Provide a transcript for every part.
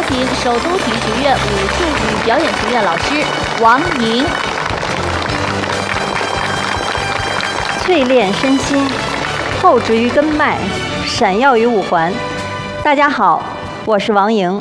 请首都体育学院武术与表演学院老师王莹。 淬炼身心，厚植于根脉，闪耀于五环。大家好，我是王莹。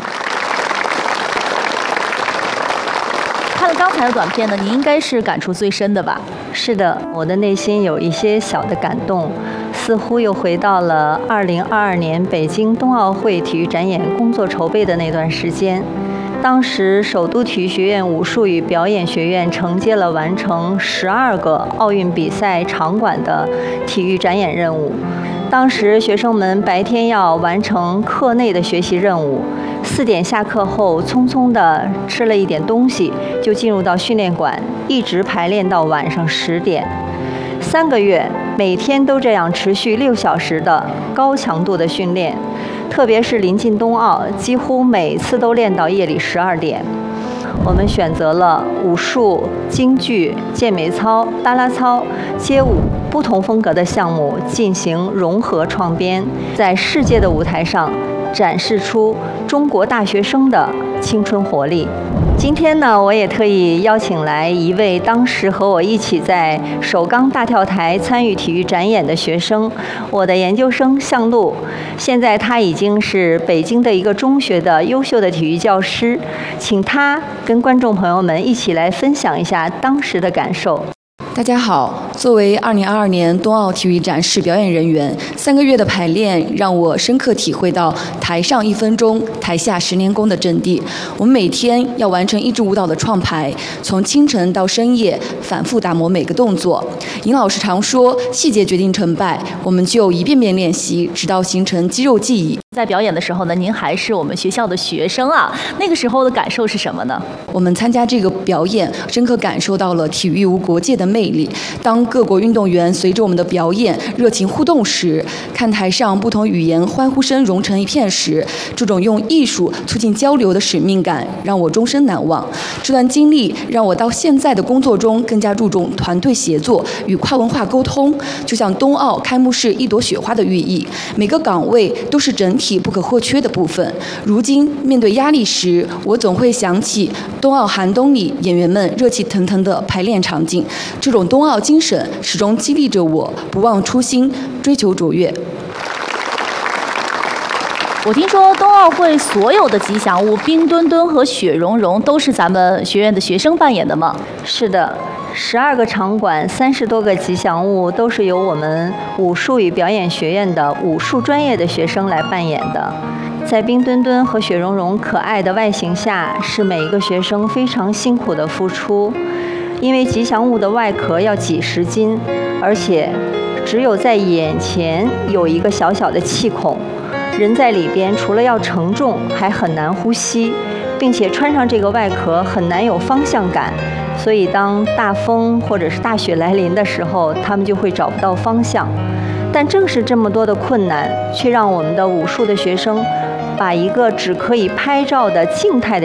看了刚才的短片呢，你应该是感触最深的吧？ 是的，我的内心有一些小的感动，似乎又回到了2022年北京冬奥会体育展演工作筹备的那段时间。当时首都体育学院武术与表演学院承接了完成12个奥运比赛场馆的体育展演任务。当时学生们白天要完成课内的学习任务，4点下课后匆匆地吃了一点东西，就进入到训练馆，一直排练到晚上10点。3个月，每天都这样持续6小时的高强度的训练，特别是临近冬奥，几乎每次都练到夜里12点。我们选择了武术、京剧、健美操、巴拉操、街舞不同风格的项目进行融合创编，在世界的舞台上展示出中国大学生的青春活力。今天呢，我也特意邀请来一位当时和我一起在首钢大跳台参与体育展演的学生，我的研究生向路。现在他已经是北京的一个中学的优秀的体育教师，请他跟观众朋友们一起来分享一下当时的感受。 大家好，作为2022年冬奥体育展示表演人员，3个月的排练让我深刻体会到台上1分钟，台下10年功的真谛。我们每天要完成1支舞蹈的创排，从清晨到深夜，反复打磨每个动作。尹老师常说，细节决定成败，我们就一遍遍练习，直到形成肌肉记忆。 在表演的时候呢，您还是我们学校的学生啊，那个时候的感受是什么呢？ 我们参加这个表演，深刻感受到了体育无国界的魅力。当各国运动员随着我们的表演热情互动时，看台上不同语言欢呼声融成一片时，这种用艺术促进交流的使命感让我终身难忘。这段经历让我到现在的工作中更加注重团队协作与跨文化沟通，就像冬奥开幕式一朵雪花的寓意，每个岗位都是整体不可或缺的部分。如今面对压力时，我总会想起冬奥寒冬里演员们热气腾腾的排练场景，这种冬奥精神始终激励着我不忘初心，追求卓越。 我听说冬奥会所有的吉祥物冰墩墩和雪融融都是咱们学院的学生扮演的吗？ 是的，12个场馆，30多个吉祥物都是由我们武术与表演学院的武术专业的学生来扮演的。在冰墩墩和雪融融可爱的外形下，是每一个学生非常辛苦的付出。因为吉祥物的外壳要几10斤，而且只有在眼前有一个小小的气孔，人在里边除了要承重，还很难呼吸，并且穿上这个外壳很难有方向感，所以当大风或者是大雪来临的时候，他们就会找不到方向。但正是这么多的困难，却让我们的武术的学生把一个只可以拍照的静态的